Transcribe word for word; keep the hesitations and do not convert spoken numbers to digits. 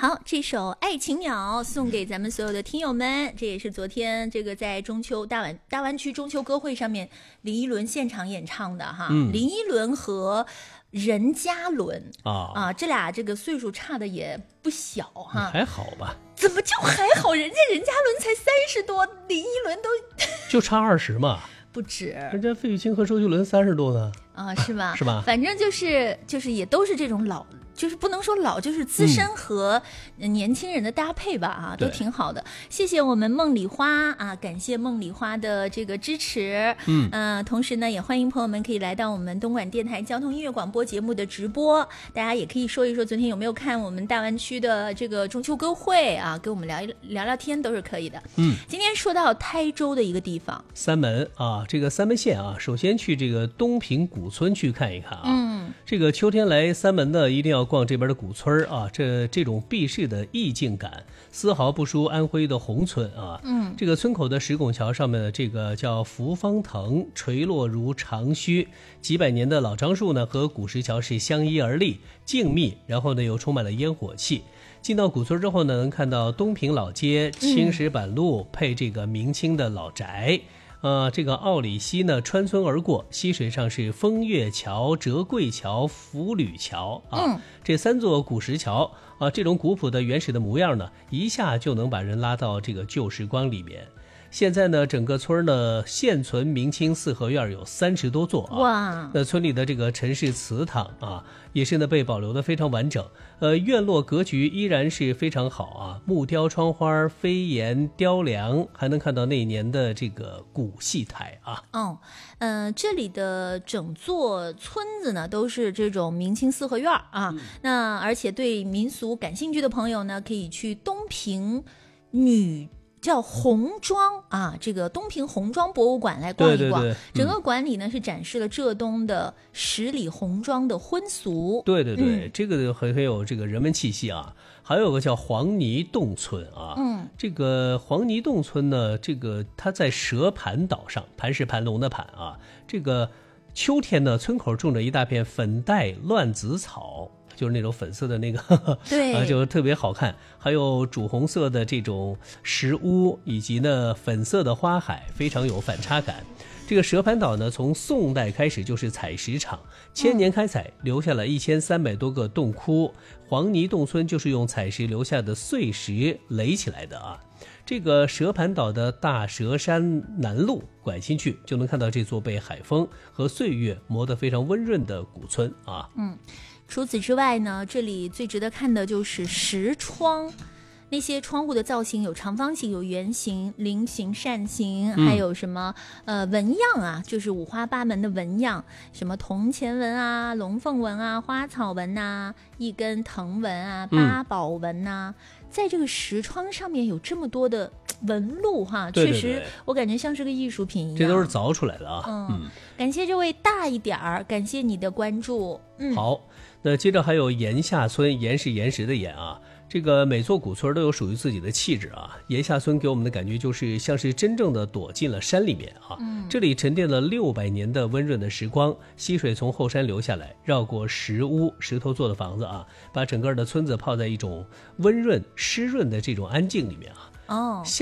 好，这首《爱情鸟》送给咱们所有的听友们，这也是昨天这个在中秋大湾大湾区中秋歌会上面林依轮现场演唱的哈。嗯、林依轮和任嘉伦啊啊，这俩这个岁数差的也不小哈， 还好吧？ 怎么就还好？人家任嘉伦才三十多，林依轮都就差二十嘛。 不止， 人家费玉清和周杰伦三十多呢啊，是吧？ 是吧？ 反正就是就是也都是这种老，就是不能说老，就是资深和年轻人的搭配吧，啊，嗯、都挺好的。谢谢我们梦里花啊，感谢梦里花的这个支持，嗯，呃，同时呢，也欢迎朋友们可以来到我们东莞电台交通音乐广播节目的直播，大家也可以说一说昨天有没有看我们大湾区的这个中秋歌会啊，跟我们聊一聊聊天都是可以的。嗯，今天说到台州的一个地方， 三门啊。这个三门县啊，首先去这个东平古村去看一看啊。嗯，这个秋天来三门呢，一定要逛这边的古村啊。这这种避世的意境感，丝毫不输安徽的宏村啊。嗯，这个村口的石拱桥上面的这个叫扶方藤，垂落如长须，几百年的老樟树呢，和古石桥是相依而立，静谧，然后呢又充满了烟火气。进到古村之后呢，能看到东平老街、青石板路，嗯、配这个明清的老宅。呃，这个奥里溪呢穿村而过，溪水上是风月桥、折桂桥、福吕桥啊，嗯、这三座古石桥啊，这种古朴的原始的模样呢，一下就能把人拉到这个旧时光里面。现在呢，整个村呢现存明清四合院有三十多座啊。哇！那村里的这个陈氏祠堂啊，也是呢被保留的非常完整。呃，院落格局依然是非常好啊，木雕窗花、飞檐雕梁，还能看到那年的这个古戏台啊。 哦，呃，这里的整座村子呢都是这种明清四合院啊。嗯、那而且对民俗感兴趣的朋友呢，可以去东平女。叫红庄啊，这个东平红庄博物馆来逛一逛。对对对，整个馆里呢、嗯、是展示了浙东的十里红庄的婚俗。 对对对，嗯、这个很很有这个人文气息啊。还有个叫黄泥洞村啊，嗯，这个黄泥洞村呢，这个它在蛇盘岛上，盘是盘龙的盘啊。这个秋天呢，村口种着一大片粉黛乱子草。就是那种粉色的那个，对啊，就特别好看。还有主红色的这种石屋，以及呢粉色的花海，非常有反差感。这个蛇盘岛呢，从宋代开始就是采石场，千年开采，留下了一千三百多个洞窟。黄泥洞村就是用采石留下的碎石垒起来的啊。这个蛇盘岛的大蛇山南路拐进去，就能看到这座被海风和岁月磨得非常温润的古村啊。嗯。 除此之外呢，这里最值得看的就是石窗，那些窗户的造型有长方形、有圆形、菱形、扇形，嗯、还有什么呃纹样啊，就是五花八门的纹样，什么铜钱纹啊、龙凤纹啊、花草纹啊、一根藤纹啊、八宝纹啊，嗯、在这个石窗上面有这么多的纹路哈， 对对对， 确实我感觉像是个艺术品一样， 这都是凿出来的啊。 嗯，嗯感谢这位大一点儿，感谢你的关注。嗯， 好。那接着还有岩下村，岩是岩石的岩啊，这个每座古村都有属于自己的气质啊。岩下村给我们的感觉就是像是真正的躲进了山里面啊。嗯，这里沉淀了六百年的温润的时光，溪水从后山流下来，绕过石屋，石头做的房子啊，把整个的村子泡在一种温润湿润的这种安静里面啊。哦。